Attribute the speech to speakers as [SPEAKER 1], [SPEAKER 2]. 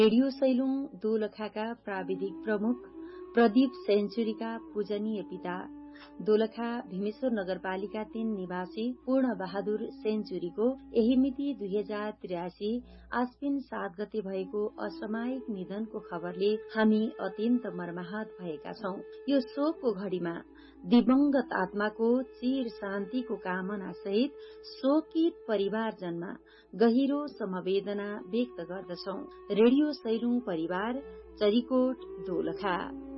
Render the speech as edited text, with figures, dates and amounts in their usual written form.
[SPEAKER 1] Radio Sailung दोलखाका प्राविधिक प्रमुख प्रदीप सेन्चुरीका पूजनीय पिता दोलखा भीमेश्वर नगरपालिका 3 निवासी पूर्ण बहादुर सेन्चुरीको यही मिति 2083 आश्विन 7 गते भएको असामयिक निधनको खबरले हामी अत्यन्त मर्माहत भएका छौं। यो शोकको घड़ीमा दिवंगत आत्माको चिर शान्तिको कामना सहित शोकित परिवारजनमा गहिरो समवेदना व्यक्त गर्दछौं। रेडियो सैलुङ परिवार, चरीकोट, दोलखा।